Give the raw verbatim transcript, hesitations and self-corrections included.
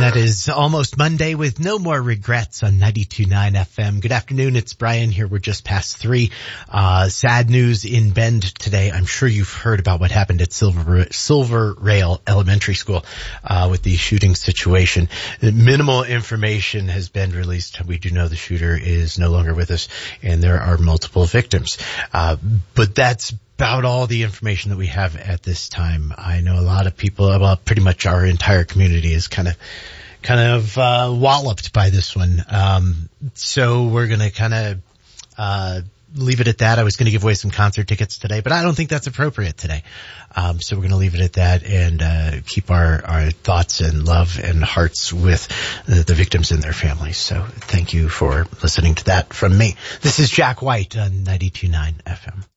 that is almost Monday with no more regrets on ninety-two point nine F M. Good afternoon. It's Brian here. We're just past three. Uh, sad news in Bend today. I'm sure you've heard about what happened at Silver, Silver Rail Elementary School, uh, with the shooting situation. Minimal information has been released. We do know the shooter is no longer with us and there are multiple victims. Uh, but that's about all the information that we have at this time. I know a lot of people, well, pretty much our entire community is kind of, kind of, uh, walloped by this one. Um, so we're going to kind of, uh, leave it at that. I was going to give away some concert tickets today, but I don't think that's appropriate today. Um, so we're going to leave it at that and, uh, keep our, our thoughts and love and hearts with the, the victims and their families. So thank you for listening to that from me. This is Jack White on ninety-two point nine F M.